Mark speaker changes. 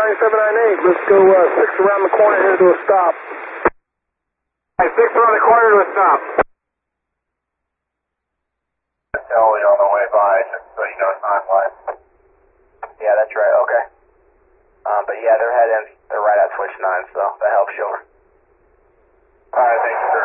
Speaker 1: 9798. Let's go 6 around the corner here to a stop.
Speaker 2: Alright, 6 around the corner to a stop.
Speaker 3: Ellie on the way by, just so you know it's not live.
Speaker 4: Yeah, that's right, okay. But yeah, they're right at switch 9, so that helps, sure.
Speaker 3: Alright, thank you, sir.